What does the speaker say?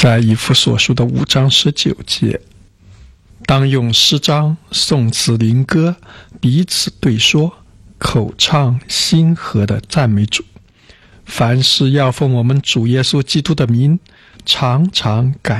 在以弗所书的5章19节，当用诗章、颂词、灵歌彼此对说，口唱心和的赞美主。凡事要奉我们主耶稣基督的名，常常感